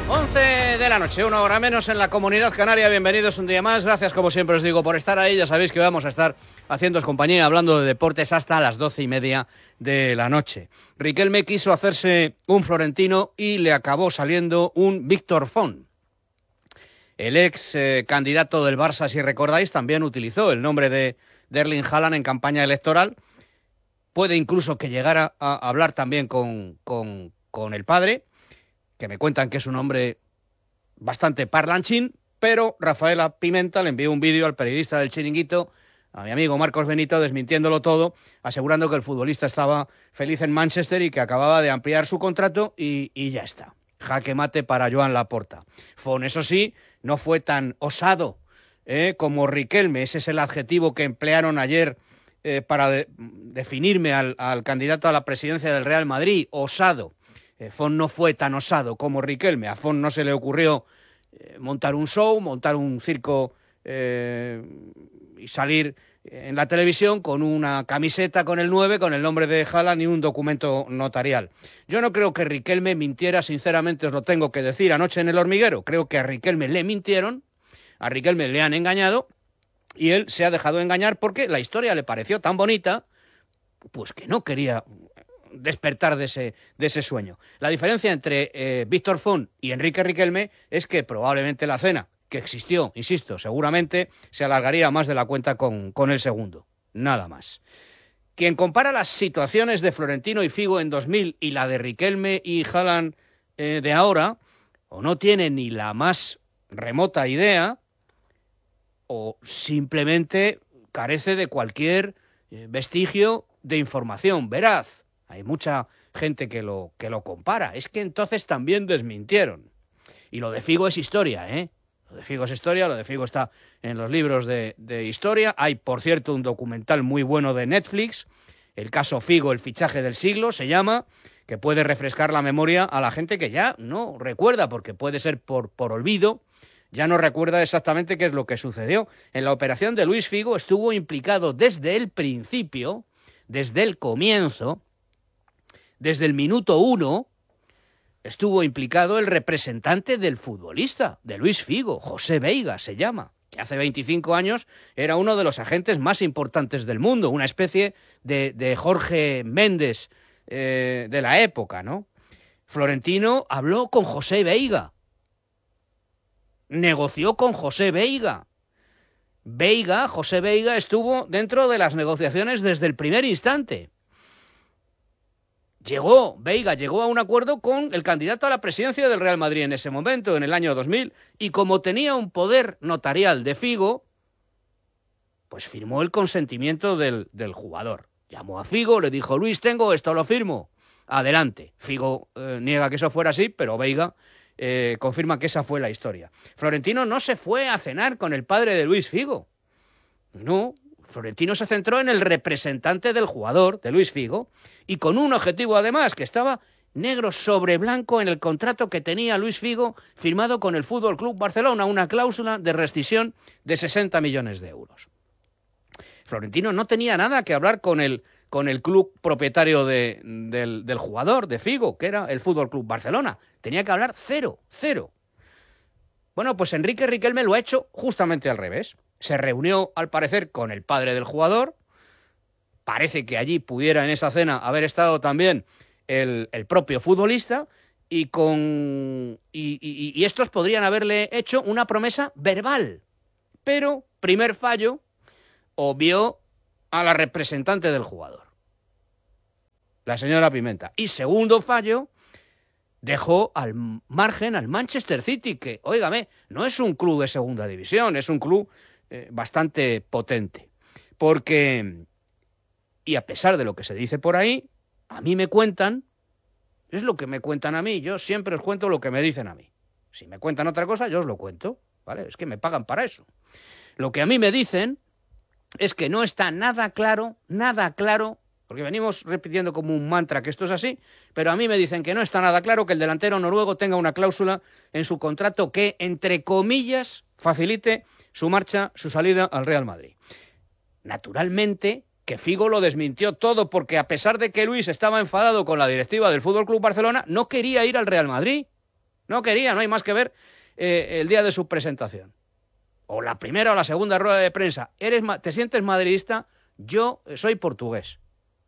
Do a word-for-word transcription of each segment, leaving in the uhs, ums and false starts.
once de la noche, una hora menos en la Comunidad Canaria. Bienvenidos un día más. Gracias, como siempre os digo, por estar ahí. Ya sabéis que vamos a estar haciéndoos compañía, hablando de deportes hasta las doce y media de la noche. Riquelme quiso hacerse un Florentino y le acabó saliendo un Víctor Font. El ex eh, candidato del Barça, si recordáis, también utilizó el nombre de, de Erling Haaland en campaña electoral. Puede incluso que llegara a hablar también con, con, con el padre, que me cuentan que es un hombre bastante parlanchín, pero Rafaela Pimenta le envió un vídeo al periodista del Chiringuito, a mi amigo Marcos Benito, desmintiéndolo todo, asegurando que el futbolista estaba feliz en Manchester y que acababa de ampliar su contrato y, y ya está. Jaque mate para Joan Laporta. Fon, eso sí, no fue tan osado ¿eh? como Riquelme. Ese es el adjetivo que emplearon ayer eh, para de, definirme al, al candidato a la presidencia del Real Madrid. Osado. Eh, Fon no fue tan osado como Riquelme. A Fon no se le ocurrió eh, montar un show, montar un circo eh, y salir en la televisión con una camiseta con el nueve, con el nombre de Haaland y un documento notarial. Yo no creo que Riquelme mintiera, sinceramente os lo tengo que decir, anoche en El Hormiguero. Creo que a Riquelme le mintieron, a Riquelme le han engañado y él se ha dejado engañar porque la historia le pareció tan bonita, pues que no quería despertar de ese, de ese sueño. La diferencia entre eh, Víctor Font y Enrique Riquelme es que probablemente la cena que existió, insisto, seguramente se alargaría más de la cuenta con, con el segundo. Nada más. Quien compara las situaciones de Florentino y Figo en dos mil y la de Riquelme y Haaland eh, de ahora, o no tiene ni la más remota idea, o simplemente carece de cualquier eh, vestigio de información veraz. Hay mucha gente que lo, que lo compara. Es que entonces también desmintieron. Y lo de Figo es historia, ¿eh? Lo de Figo es historia, lo de Figo está en los libros de, de historia. Hay, por cierto, un documental muy bueno de Netflix, el caso Figo, el fichaje del siglo, se llama, que puede refrescar la memoria a la gente que ya no recuerda, porque puede ser por, por olvido, ya no recuerda exactamente qué es lo que sucedió. En la operación de Luis Figo estuvo implicado desde el principio, desde el comienzo, desde el minuto uno, estuvo implicado el representante del futbolista, de Luis Figo, José Veiga se llama, que hace veinticinco años era uno de los agentes más importantes del mundo, una especie de, de Jorge Méndez eh, de la época, ¿no? Florentino habló con José Veiga, negoció con José Veiga. Veiga, José Veiga, estuvo dentro de las negociaciones desde el primer instante. Llegó, Veiga llegó a un acuerdo con el candidato a la presidencia del Real Madrid en ese momento, en el año dos mil, y como tenía un poder notarial de Figo, pues firmó el consentimiento del, del jugador. Llamó a Figo, le dijo, Luis, tengo esto, lo firmo. Adelante. Figo eh, niega que eso fuera así, pero Veiga eh, confirma que esa fue la historia. Florentino no se fue a cenar con el padre de Luis Figo. No, Florentino se centró en el representante del jugador, de Luis Figo, y con un objetivo además, que estaba negro sobre blanco en el contrato que tenía Luis Figo firmado con el F C Barcelona, una cláusula de rescisión de sesenta millones de euros. Florentino no tenía nada que hablar con el, con el club propietario de, del, del jugador, de Figo, que era el F C Barcelona. Tenía que hablar cero, cero. Bueno, pues Enrique Riquelme lo ha hecho justamente al revés. Se reunió, al parecer, con el padre del jugador. Parece que allí pudiera en esa cena haber estado también el, el propio futbolista y, con, y, y, y estos podrían haberle hecho una promesa verbal. Pero, primer fallo, obvió a la representante del jugador, la señora Pimenta. Y segundo fallo, dejó al margen al Manchester City, que, óigame, no es un club de segunda división, es un club eh, bastante potente. Porque, y a pesar de lo que se dice por ahí, a mí me cuentan, es lo que me cuentan a mí, yo siempre os cuento lo que me dicen a mí. Si me cuentan otra cosa, yo os lo cuento, ¿vale? Es que me pagan para eso. Lo que a mí me dicen es que no está nada claro, nada claro, porque venimos repitiendo como un mantra que esto es así, pero a mí me dicen que no está nada claro que el delantero noruego tenga una cláusula en su contrato que, entre comillas, facilite su marcha, su salida al Real Madrid. Naturalmente que Figo lo desmintió todo, porque a pesar de que Luis estaba enfadado con la directiva del F C Barcelona, no quería ir al Real Madrid. No quería, no hay más que ver eh, el día de su presentación. O la primera o la segunda rueda de prensa. ¿Eres, ¿Te sientes madridista? Yo soy portugués.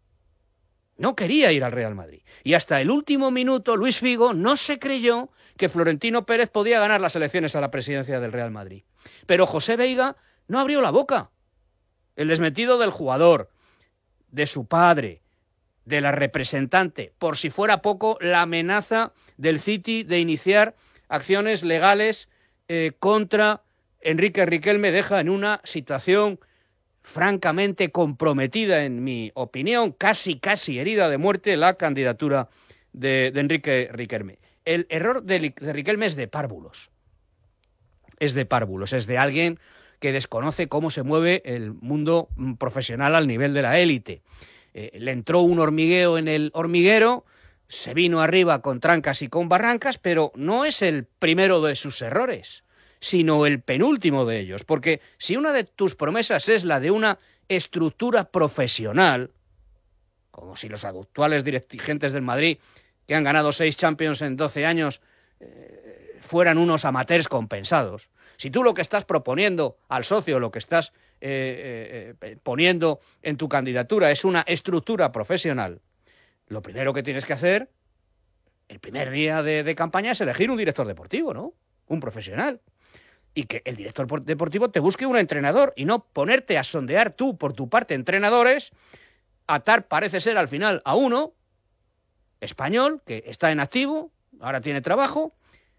No quería ir al Real Madrid. Y hasta el último minuto, Luis Figo no se creyó que Florentino Pérez podía ganar las elecciones a la presidencia del Real Madrid. Pero José Veiga no abrió la boca. El desmentido del jugador, de su padre, de la representante, por si fuera poco, la amenaza del City de iniciar acciones legales eh, contra Enrique Riquelme deja en una situación francamente comprometida, en mi opinión, casi, casi herida de muerte, la candidatura de, de Enrique Riquelme. El error de, de Riquelme es de párvulos. Es de párvulos, es de alguien que desconoce cómo se mueve el mundo profesional al nivel de la élite. Eh, le entró un hormigueo en el hormiguero, se vino arriba con trancas y con barrancas, pero no es el primero de sus errores, sino el penúltimo de ellos. Porque si una de tus promesas es la de una estructura profesional, como si los actuales dirigentes del Madrid, que han ganado seis Champions en doce años, eh, fueran unos amateurs compensados. Si tú lo que estás proponiendo al socio, lo que estás eh, eh, poniendo en tu candidatura es una estructura profesional, lo primero que tienes que hacer, el primer día de, de campaña, es elegir un director deportivo, ¿no? Un profesional. Y que el director deportivo te busque un entrenador y no ponerte a sondear tú, por tu parte, entrenadores, atar, parece ser, al final a uno español que está en activo, ahora tiene trabajo,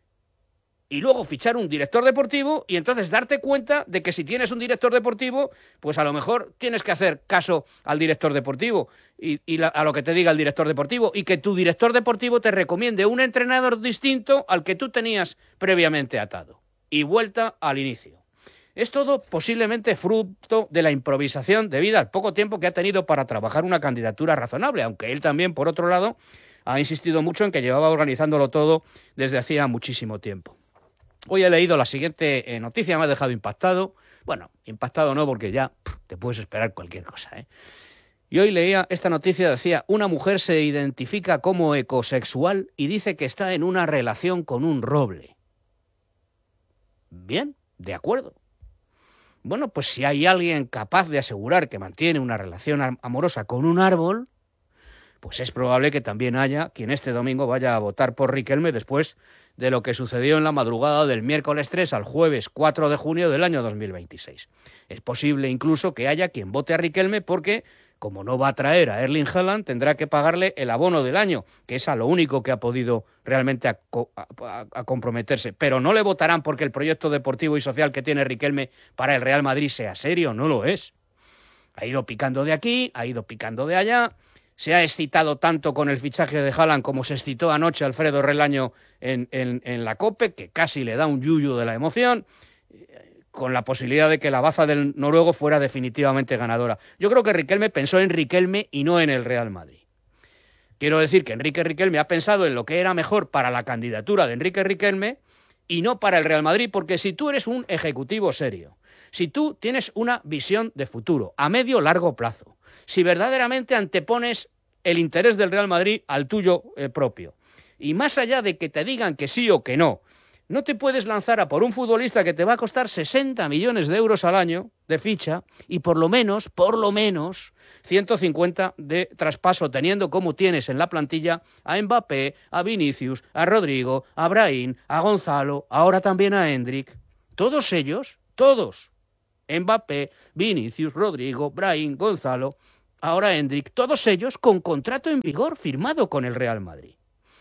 y luego fichar un director deportivo y entonces darte cuenta de que si tienes un director deportivo, pues a lo mejor tienes que hacer caso al director deportivo y, y la, a lo que te diga el director deportivo, y que tu director deportivo te recomiende un entrenador distinto al que tú tenías previamente atado. Y vuelta al inicio. Es todo posiblemente fruto de la improvisación debido al poco tiempo que ha tenido para trabajar una candidatura razonable, aunque él también, por otro lado, ha insistido mucho en que llevaba organizándolo todo desde hacía muchísimo tiempo. Hoy he leído la siguiente eh, noticia, me ha dejado impactado. Bueno, impactado no, porque ya pff, te puedes esperar cualquier cosa, ¿eh? Y hoy leía esta noticia, decía: una mujer se identifica como ecosexual y dice que está en una relación con un roble. Bien, de acuerdo. Bueno, pues si hay alguien capaz de asegurar que mantiene una relación amorosa con un árbol, pues es probable que también haya quien este domingo vaya a votar por Riquelme después de lo que sucedió en la madrugada del miércoles tres al jueves cuatro de junio del año dos mil veintiséis. Es posible incluso que haya quien vote a Riquelme porque, como no va a traer a Erling Haaland, tendrá que pagarle el abono del año, que es a lo único que ha podido realmente a, a, a comprometerse. Pero no le votarán porque el proyecto deportivo y social que tiene Riquelme para el Real Madrid sea serio, no lo es. Ha ido picando de aquí, ha ido picando de allá. Se ha excitado tanto con el fichaje de Haaland como se excitó anoche Alfredo Relaño en, en, en la COPE, que casi le da un yuyu de la emoción, con la posibilidad de que la baza del noruego fuera definitivamente ganadora. Yo creo que Riquelme pensó en Riquelme y no en el Real Madrid. Quiero decir que Enrique Riquelme ha pensado en lo que era mejor para la candidatura de Enrique Riquelme y no para el Real Madrid, porque si tú eres un ejecutivo serio, si tú tienes una visión de futuro a medio largo plazo, si verdaderamente antepones el interés del Real Madrid al tuyo eh, propio, y más allá de que te digan que sí o que no, no te puedes lanzar a por un futbolista que te va a costar sesenta millones de euros al año de ficha y por lo menos, por lo menos, ciento cincuenta de traspaso, teniendo como tienes en la plantilla a Mbappé, a Vinicius, a Rodrigo, a Brahim, a Gonzalo, ahora también a Endrick. Todos ellos, todos, Mbappé, Vinicius, Rodrigo, Brahim, Gonzalo, ahora Endrick, todos ellos con contrato en vigor firmado con el Real Madrid.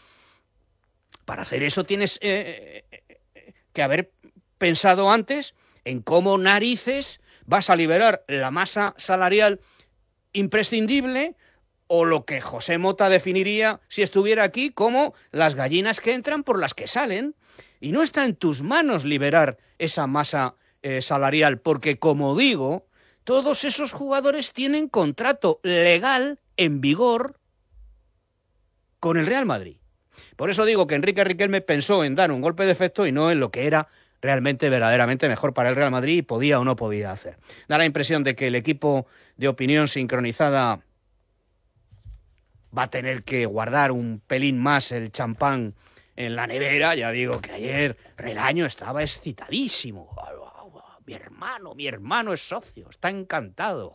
Para hacer eso tienes eh, que haber pensado antes en cómo narices vas a liberar la masa salarial imprescindible, o lo que José Mota definiría, si estuviera aquí, como las gallinas que entran por las que salen. Y no está en tus manos liberar esa masa eh, salarial, porque, como digo, todos esos jugadores tienen contrato legal en vigor con el Real Madrid. Por eso digo que Enrique Riquelme pensó en dar un golpe de efecto y no en lo que era realmente, verdaderamente mejor para el Real Madrid y podía o no podía hacer. Da la impresión de que el equipo de opinión sincronizada va a tener que guardar un pelín más el champán en la nevera, ya digo que ayer Relaño estaba excitadísimo. Mi hermano, mi hermano es socio, está encantado.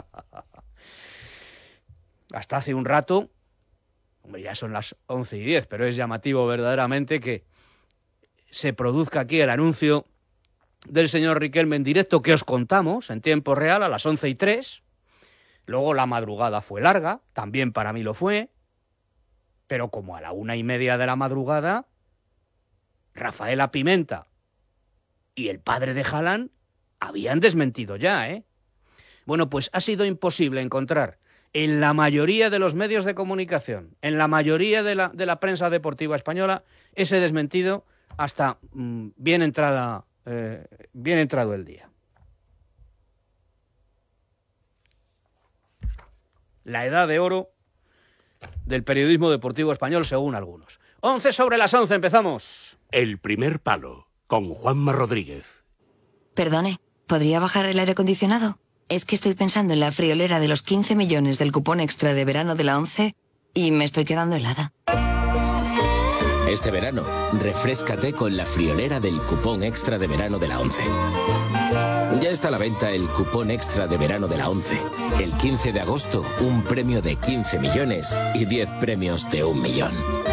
Hasta hace un rato, hombre, ya son las once y diez, pero es llamativo verdaderamente que se produzca aquí el anuncio del señor Riquelme en directo, que os contamos en tiempo real a las once y tres. Luego la madrugada fue larga, también para mí lo fue, pero como a la una y media de la madrugada, Rafaela Pimenta y el padre de Haaland habían desmentido ya, ¿eh? Bueno, pues ha sido imposible encontrar en la mayoría de los medios de comunicación, en la mayoría de la, de la prensa deportiva española, ese desmentido hasta mmm, bien entrada, eh, bien entrado el día. La edad de oro del periodismo deportivo español, según algunos. once sobre las once, empezamos. El primer palo, con Juanma Rodríguez. Perdone, ¿podría bajar el aire acondicionado? Es que estoy pensando en la friolera de los quince millones del cupón extra de verano de la ONCE y me estoy quedando helada. Este verano, refréscate con la friolera del cupón extra de verano de la ONCE. Ya está a la venta el cupón extra de verano de la ONCE. El quince de agosto, un premio de quince millones y diez premios de un millón.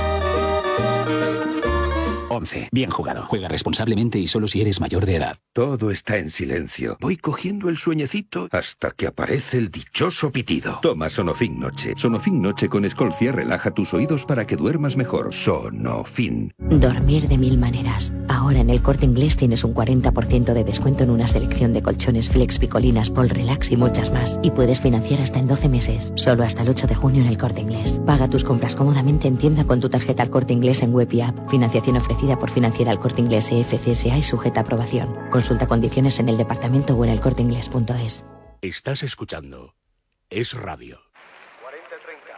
once. Bien jugado. Juega responsablemente y solo si eres mayor de edad. Todo está en silencio. Voy cogiendo el sueñecito hasta que aparece el dichoso pitido. Toma Sonofin Noche. Sonofin Noche con Escolcia relaja tus oídos para que duermas mejor. Sonofin. Dormir de mil maneras. Ahora en el Corte Inglés tienes un cuarenta por ciento de descuento en una selección de colchones Flex, Picolinas, Pol Relax y muchas más. Y puedes financiar hasta en doce meses. Solo hasta el ocho de junio en el Corte Inglés. Paga tus compras cómodamente en tienda con tu tarjeta al Corte Inglés en web y app. Financiación ofrecida por Financiera al Corte Inglés E F C S A y sujeta a aprobación. Consulta condiciones en el departamento o en el corte inglés punto es. Estás escuchando Es Radio. cuarenta treinta.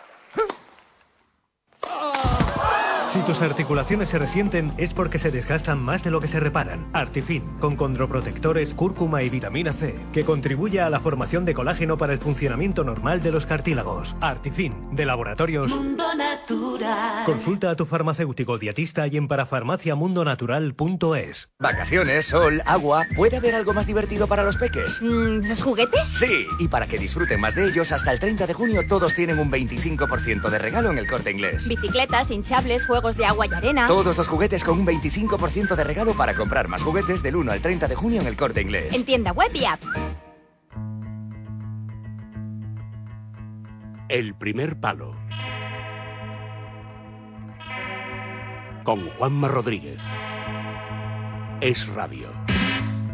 Si tus articulaciones se resienten es porque se desgastan más de lo que se reparan. Artifin, con condroprotectores, cúrcuma y vitamina C, que contribuye a la formación de colágeno para el funcionamiento normal de los cartílagos. Artifin, de Laboratorios Mundo Natural. Consulta a tu farmacéutico dietista y en parafarmaciamundonatural punto es. Vacaciones, sol, agua. ¿Puede haber algo más divertido para los peques? Mm, ¿Los juguetes? Sí, y para que disfruten más de ellos, hasta el treinta de junio todos tienen un veinticinco por ciento de regalo en el Corte Inglés. Bicicletas, hinchables, juegos de agua y arena. Todos los juguetes con un veinticinco por ciento de regalo para comprar más juguetes del uno al treinta de junio en el Corte Inglés. En tienda web y app. El primer palo, con Juanma Rodríguez. Es Radio.